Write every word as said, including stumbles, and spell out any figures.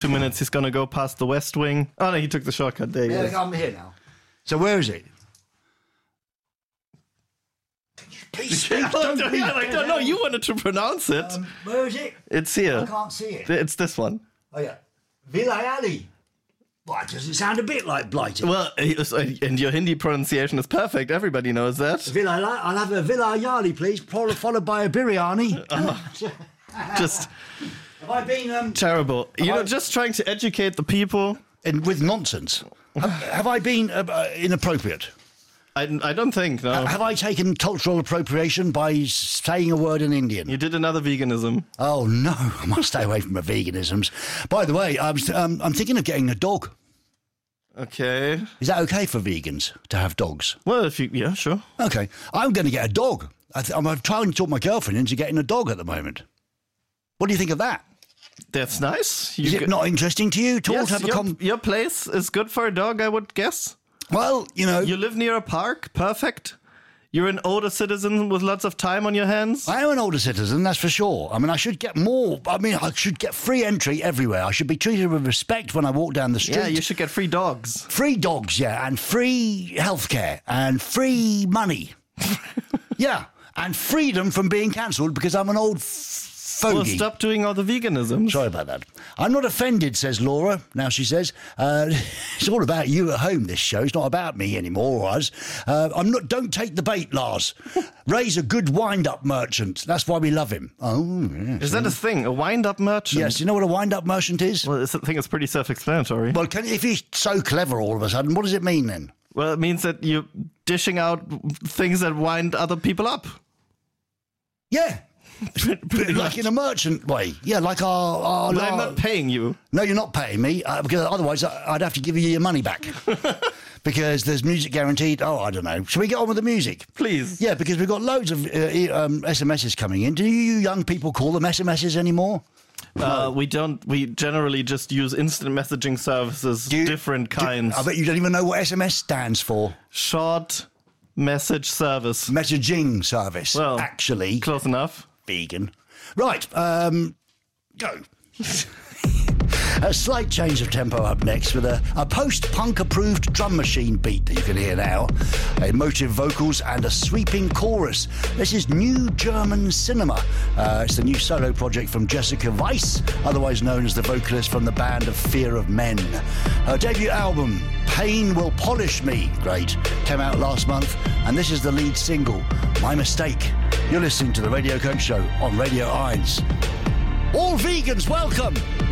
two minutes he's going to go past the West Wing. Oh, no, he took the shortcut. There he Yeah, is. I'm here now. So where is it? Please speak. I Don't don't, be I don't know. You wanted to pronounce it. Um, where is it? It's here. I can't see it. It's this one. Oh, yeah. Villa Alley. Why, does it sound a bit like Blighty? Well, and your Hindi pronunciation is perfect. Everybody knows that. Villa, I'll have a Villa Yali, please, followed by a biryani. Oh, just have I been... Um, terrible. You know, I... just trying to educate the people. And with nonsense. have, have I been uh, uh, inappropriate? I, I don't think, no. Have I taken cultural appropriation by saying a word in Indian? You did another veganism. Oh, no. I must stay away from the veganisms. By the way, I'm, um, I'm thinking of getting a dog. Okay. Is that okay for vegans to have dogs? Well, if you... Yeah, sure. Okay. I'm going to get a dog. I th- I'm trying to talk my girlfriend into getting a dog at the moment. What do you think of that? That's nice. You is it g- not interesting to you to yes, all have a your, com- your place is good for a dog, I would guess. Well, you know... You live near a park. Perfect. You're an older citizen with lots of time on your hands. I am an older citizen, that's for sure. I mean, I should get more... I mean, I should get free entry everywhere. I should be treated with respect when I walk down the street. Yeah, you should get free dogs. Free dogs, yeah, and free healthcare, and free money. Yeah, and freedom from being cancelled because I'm an old fogey. Well, stop doing all the veganisms. Sorry about that. I'm not offended, says Laura. Now she says, uh, it's all about you at home, this show. It's not about me anymore, or us. Uh, I'm not. Don't take the bait, Lars. Ray's a good wind-up merchant. That's why we love him. Oh, yes. Is that a thing? A wind-up merchant? Yes. You know what a wind-up merchant is? Well, I think it's pretty self-explanatory. Well, can, if he's so clever all of a sudden, what does it mean then? Well, it means that you're dishing out things that wind other people up. Yeah. Pretty like much. in a merchant way. Yeah, like our... our Well, I'm our- not paying you. No, you're not paying me, uh, because otherwise I- I'd have to give you your money back. Because there's music guaranteed. Oh, I don't know. Shall we get on with the music? Please. Yeah, because we've got loads of uh, e- um, S M Ses coming in. Do you young people call them S M Ses anymore? Uh, we don't. We generally just use instant messaging services, Do you- different do- kinds. I bet you don't even know what S M S stands for. Short message service. Messaging service. Well, actually. Close enough. Vegan. Right, um, go. A slight change of tempo up next with a, a post-punk approved drum machine beat that you can hear now, emotive vocals and a sweeping chorus. This is New German Cinema. Uh, it's the new solo project from Jessica Weiss, otherwise known as the vocalist from the band of Fear of Men. Her debut album, Pain Will Polish Me, great, came out last month, and this is the lead single, My Mistake. You're listening to The Radio Coach Show on Radio eins. All vegans, welcome!